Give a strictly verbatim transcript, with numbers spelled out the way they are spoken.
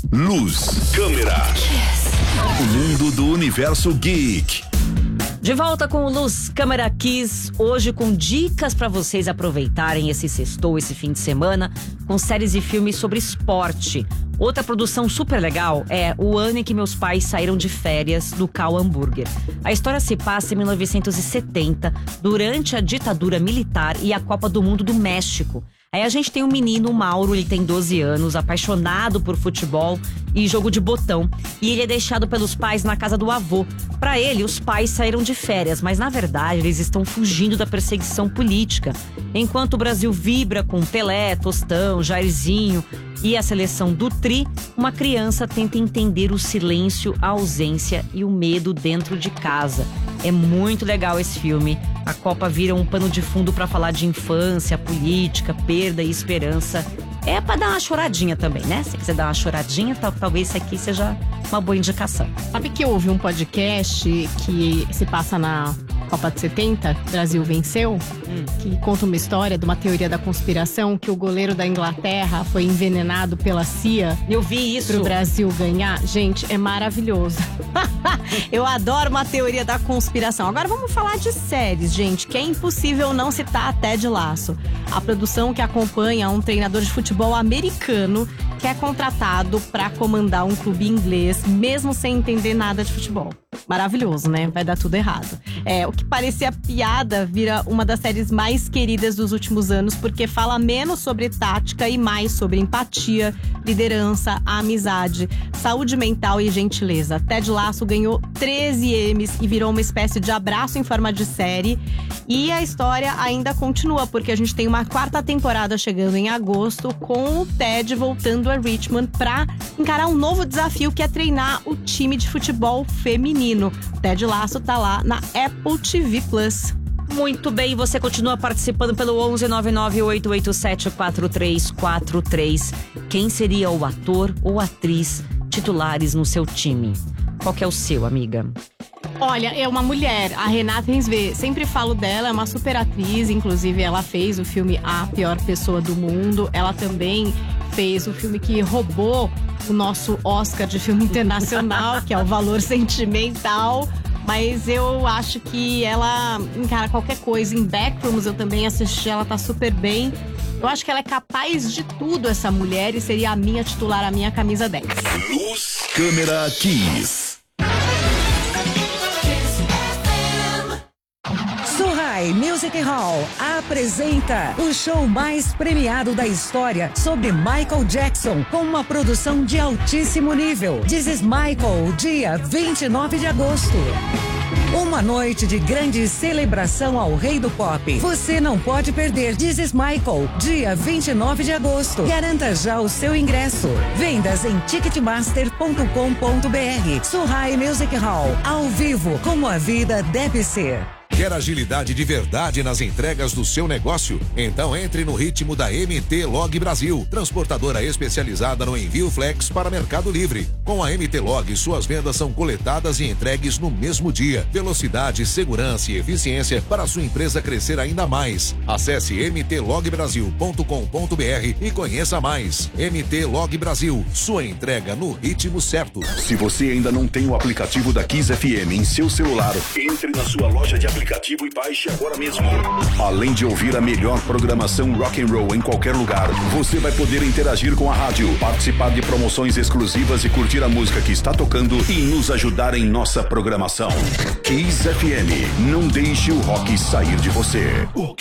Luz, câmera. O mundo do universo geek. De volta com o Luz Câmera Kiss, hoje com dicas para vocês aproveitarem esse sextou, esse fim de semana, com séries e filmes sobre esporte. Outra produção super legal é O Ano em que Meus Pais Saíram de Férias, do Cal Hambúrguer. A história se passa em mil novecentos e setenta, durante a ditadura militar e a Copa do Mundo do México. Aí a gente tem um menino, o Mauro, ele tem doze anos, apaixonado por futebol e jogo de botão. E ele é deixado pelos pais na casa do avô. Para ele, os pais saíram de férias, mas na verdade eles estão fugindo da perseguição política. Enquanto o Brasil vibra com Pelé, Tostão, Jairzinho e a seleção do Tri, uma criança tenta entender o silêncio, a ausência e o medo dentro de casa. É muito legal esse filme. A Copa vira um pano de fundo para falar de infância, política, perda e esperança. É pra dar uma choradinha também, né? Se quiser dar uma choradinha, talvez isso aqui seja uma boa indicação. Sabe que houve um podcast que se passa na Copa de setenta, Brasil venceu, hum. que conta uma história de uma teoria da conspiração, que o goleiro da Inglaterra foi envenenado pela C I A. Eu vi isso. Pro Brasil ganhar. Gente, é maravilhoso. Eu adoro uma teoria da conspiração. Agora vamos falar de séries, gente, que é impossível não citar a Ted Lasso. A produção que acompanha um treinador de futebol americano que é contratado para comandar um clube inglês, mesmo sem entender nada de futebol. Maravilhoso, né? Vai dar tudo errado. É, o que parecia piada vira uma das séries mais queridas dos últimos anos, porque fala menos sobre tática e mais sobre empatia, liderança, amizade, saúde mental e gentileza. Ted Lasso ganhou treze Emmys e virou uma espécie de abraço em forma de série. E a história ainda continua, porque a gente tem uma quarta temporada chegando em agosto, com o Ted voltando a Richmond para encarar um novo desafio, que é treinar o time de futebol feminino. Ted Lasso tá lá na Apple T V Plus. Muito bem, você continua participando pelo onze nove nove oito oito sete quatro três quatro três. Quem seria o ator ou atriz titulares no seu time? Qual que é o seu, amiga? Olha, é uma mulher, a Renata Rensvê. Sempre falo dela, é uma super atriz. Inclusive, ela fez o filme A Pior Pessoa do Mundo. Ela também fez o filme que roubou o nosso Oscar de filme internacional, que é o Valor Sentimental. Mas eu acho que ela encara qualquer coisa. Em Backrooms eu também assisti, ela tá super bem. Eu acho que ela é capaz de tudo, essa mulher, e seria a minha titular, a minha camisa dez. Luz, câmera, Kiss. Surrai Music Hall apresenta o show mais premiado da história sobre Michael Jackson, com uma produção de altíssimo nível. This is Michael, dia vinte e nove de agosto. Uma noite de grande celebração ao rei do pop. Você não pode perder. This is Michael, dia vinte e nove de agosto. Garanta já o seu ingresso. Vendas em ticketmaster ponto com ponto br. Surrai Music Hall, ao vivo, como a vida deve ser. Quer agilidade de verdade nas entregas do seu negócio? Então entre no ritmo da M T Log Brasil, transportadora especializada no envio flex para Mercado Livre. Com a M T Log, suas vendas são coletadas e entregues no mesmo dia. Velocidade, segurança e eficiência para sua empresa crescer ainda mais. Acesse m t log brasil ponto com ponto br e conheça mais. M T Log Brasil, sua entrega no ritmo certo. Se você ainda não tem o aplicativo da Kiss F M em seu celular, entre na sua loja de aplicativos aplicativo e baixe agora mesmo. Além de ouvir a melhor programação rock and roll em qualquer lugar, você vai poder interagir com a rádio, participar de promoções exclusivas e curtir a música que está tocando e nos ajudar em nossa programação. Kiss F M, não deixe o rock sair de você. O